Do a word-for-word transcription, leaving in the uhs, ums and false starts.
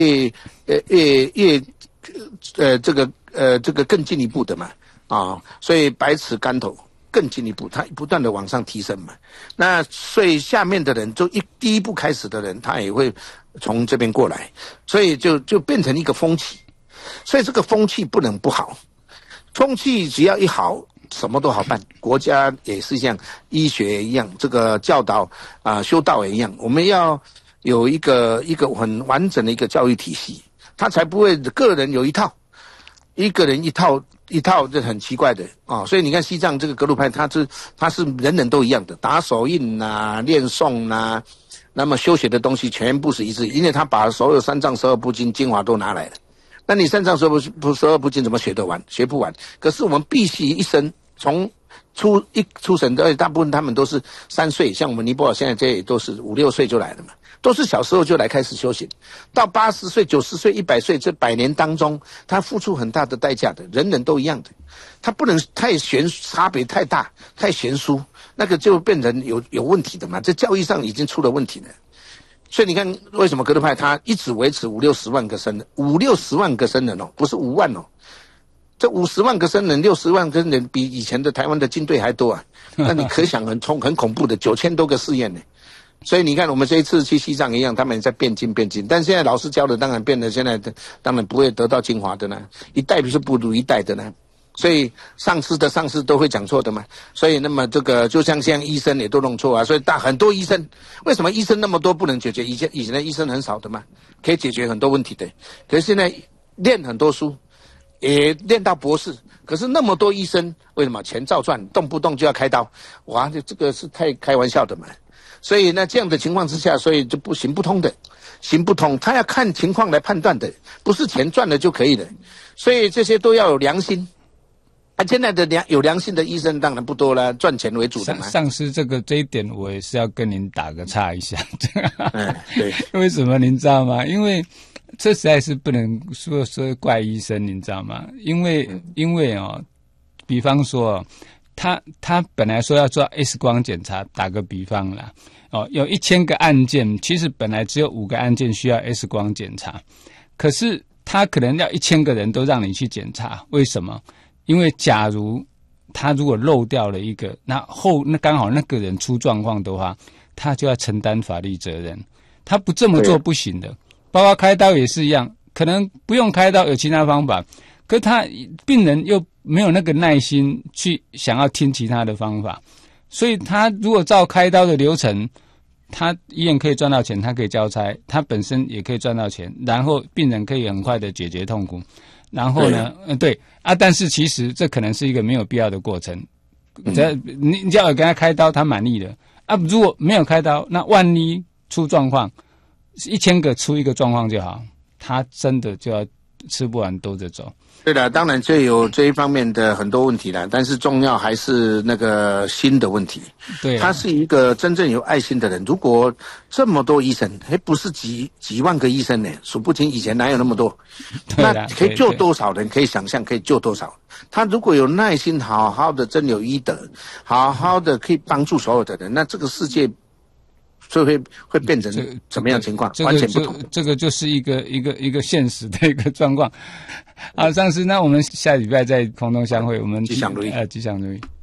越呃越越呃这个呃这个更进一步的嘛啊，所以百尺竿头更进一步，它不断的往上提升嘛。那所以下面的人就一第一步开始的人，他也会从这边过来，所以就就变成一个风气。所以这个风气不能不好，风气只要一好，什么都好办。国家也是像医学也一样，这个教导啊、呃、修道也一样，我们要有一个一个很完整的一个教育体系，他才不会个人有一套，一个人一套一套，这很奇怪的啊、哦。所以你看西藏这个格鲁派，他是他是人人都一样的，打手印呐、念诵呐，那么修学的东西全部是一致，因为他把所有三藏十二部经精华都拿来了。那你三藏十二部十二部经怎么学得完？学不完。可是我们必须一生从出一出生的，而且大部分他们都是三岁，像我们尼泊尔现在这也都是五六岁就来了嘛。都是小时候就来开始修行，到八十岁、九十岁、一百岁这百年当中，他付出很大的代价的，人人都一样的，他不能太悬差别太大、太悬殊，那个就变成有有问题的嘛。这教育上已经出了问题了，所以你看为什么格鲁派他一直维持五六十万个僧人，五六十万个僧人哦，不是五万哦，这五十万个僧人、六十万个僧人比以前的台湾的军队还多啊，那你可想很冲很恐怖的九千多个寺院呢。所以你看，我们这一次去西藏一样，他们也在变经变经，但现在老师教的当然变得现在的当然不会得到精华的呢，一代是不如一代的呢。所以上师的上师都会讲错的嘛。所以那么这个就像像医生也都弄错啊。所以大很多医生，为什么医生那么多不能解决？以前以前的医生很少的嘛，可以解决很多问题的。可是现在练很多书，也练到博士，可是那么多医生，为什么钱照赚，动不动就要开刀？哇，这这个是太开玩笑的嘛。所以呢，这样的情况之下，所以就不行不通的，行不通。他要看情况来判断的，不是钱赚了就可以了。所以这些都要有良心。啊，现在的良有良心的医生当然不多了，赚钱为主的嘛。 上师这个这一点，我也是要跟您打个岔一下。 嗯，对。 为什么您知道吗？因为这实在是不能说说怪医生，您知道吗？因为因为哦，比方说。他他本来说要做 X 光检查，打个比方啦，哦，有一千个案件，其实本来只有五个案件需要 X 光检查，可是他可能要一千个人都让你去检查，为什么？因为假如他如果漏掉了一个，那后那刚好那个人出状况的话，他就要承担法律责任，他不这么做不行的。包括开刀也是一样，可能不用开刀，有其他方法。可是他病人又没有那个耐心去想要听其他的方法，所以他如果照开刀的流程，他医院可以赚到钱，他可以交差，他本身也可以赚到钱，然后病人可以很快的解决痛苦，然后呢，对, 嗯、对啊，但是其实这可能是一个没有必要的过程。只要你你只要有跟他开刀，他满意的啊，如果没有开刀，那万一出状况，一千个出一个状况就好，他真的就要吃不完兜着走。 对的，当然这有这一方面的很多问题啦，但是重要还是那个心的问题。 对， 他是一个真正有爱心的人。如果这么多医生，还不是几几万个医生呢，数不清，以前哪有那么多？那可以救多少人？可以想象可以救多少？他如果有耐心，好好的真有医德，好好的可以帮助所有的人，那这个世界。所以会会变成怎么样情况？ 这个、 完全不同。 这个就是一个一个一个现实的一个状况。好，上师，那我们下礼拜在空中相会，我们吉祥如意， 呃，吉祥如意。